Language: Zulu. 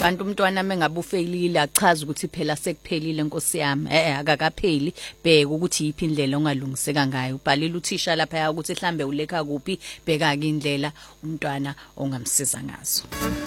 kanti umntwana mengabe ufailile achaza ukuthi phela sekuphelile Nkosi yami akakapheli bheka ukuthi yipi indlela ongalungiseka ngayo ubhalile uthisha lapha ukuthi mhlambe ulekha kuphi bheka ke indlela umntwana ongamsiza ngazo.